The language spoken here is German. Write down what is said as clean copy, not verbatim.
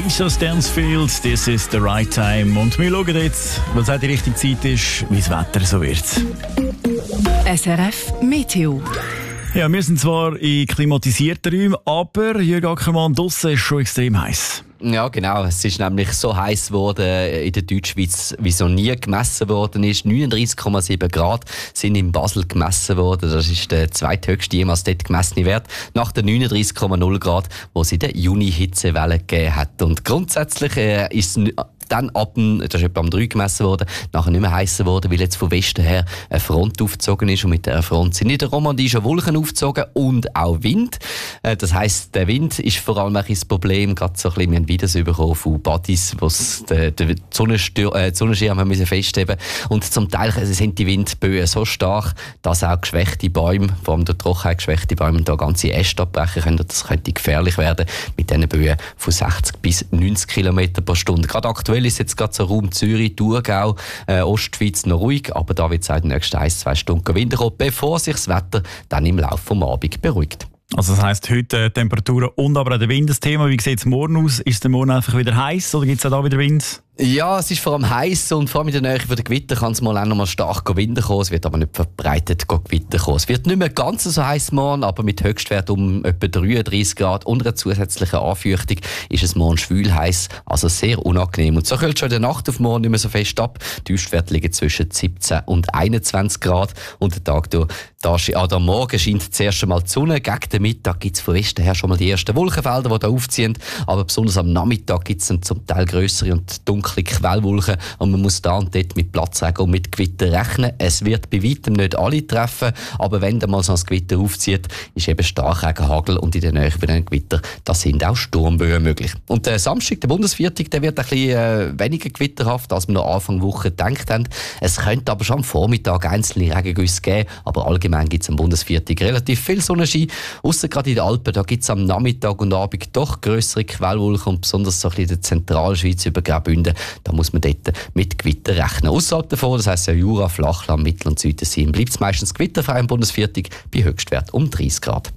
Alicia Stansfield, «This is the right time». Und wir schauen jetzt, was auch die richtige Zeit ist, wie das Wetter so wird. SRF Meteo. Ja, wir sind zwar in klimatisierten Räumen, aber Jürgen Ackermann, draussen ist schon extrem heiß. Ja, genau. Es ist nämlich so heiß geworden in der Deutschschweiz, wie so nie gemessen worden ist. 39,7 Grad sind in Basel gemessen worden. Das ist der zweithöchste jemals dort gemessene Wert. Nach den 39,0 Grad, wo es in der Juni-Hitzewelle gegeben hat. Und grundsätzlich ist es dann das ist etwa am 3 gemessen worden, nachher nicht mehr heißer geworden, weil jetzt von Westen her eine Front aufgezogen ist und mit der Front sind in der Romandie schon Wolken aufgezogen und auch Wind. Das heisst, der Wind ist vor allem ein Problem, gerade so ein bisschen, wir haben Videos bekommen von Buddies, wo den Sonnenschirm haben müssen festheben und zum Teil sind die Windböen so stark, dass auch geschwächte Bäume, vor allem durch Trockenheit geschwächte Bäume, da ganze Äste abbrechen können. Das könnte gefährlich werden mit diesen Böen von 60 bis 90 km pro Stunde. Gerade aktuell ist jetzt gerade so Raum Zürich, Thurgau, Ostschweiz noch ruhig, aber da wird es in den nächsten 1-2 Stunden Wind kommen, bevor sich das Wetter dann im Laufe des Abends beruhigt. Also das heisst, heute Temperaturen und aber auch der Wind das Thema. Wie sieht es morgen aus? Ist der morgen einfach wieder heiß oder gibt es auch da wieder Wind? Ja, es ist vor allem heiß und vor allem in der Nähe von der Gewitter kann es mal auch noch mal stark Wind kommen. Es wird aber nicht verbreitet Gewitter kommen. Es wird nicht mehr ganz so heiß morgen, aber mit Höchstwert um etwa 33 Grad und einer zusätzlichen Anfeuchtung ist es morgen schwül heiß, also sehr unangenehm. Und so kühlt schon in der Nacht auf morgen nicht mehr so fest ab. Die Höchstwerte liegen zwischen 17 und 21 Grad und der Tag am Morgen scheint zuerst einmal die Sonne. Gegen den Mittag gibt es von Westen her schon mal die ersten Wolkenfelder, die da aufziehen. Aber besonders am Nachmittag gibt es zum Teil grössere und dunkle Quellwolken und man muss da und dort mit Platzregen und mit Gewitter rechnen. Es wird bei weitem nicht alle treffen, aber wenn dann mal so ein Gewitter aufzieht, ist eben Starkregen, Hagel und in der Nähe von den Gewitter, da sind auch Sturmböen möglich. Und der Samstag, der Bundesviertag, der wird ein bisschen weniger gewitterhaft, als wir noch Anfang Woche gedacht haben. Es könnte aber schon am Vormittag einzelne Regengüsse geben, aber allgemein gibt es am Bundesviertag relativ viel Sonnenschein. Ausser gerade in den Alpen, da gibt es am Nachmittag und Abend doch grössere Quellwolken und besonders so ein bisschen in der Zentralschweiz über Graubünden, da muss man dort mit Gewitter rechnen. Außerhalb davon, das heisst ja Jura, Flachland, Mittel- und Südensee, bleibt es meistens gewitterfrei am Bundesviertag bei Höchstwert um 30 Grad.